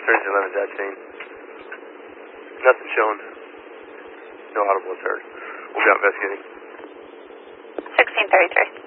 1311's at scene. Nothing shown. No audible is heard. We'll be out investigating. 1633.